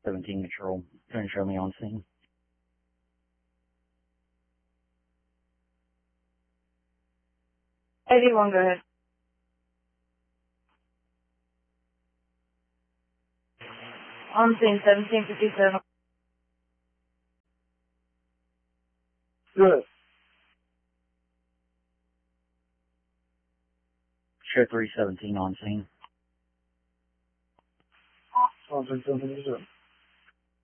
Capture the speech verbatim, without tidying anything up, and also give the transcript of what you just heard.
seventeen control. Go ahead and show me on scene. eighty-one, go ahead. On scene, seventeen fifty-seven. Good. Show three seventeen on scene. On scene seventeen fifty-seven.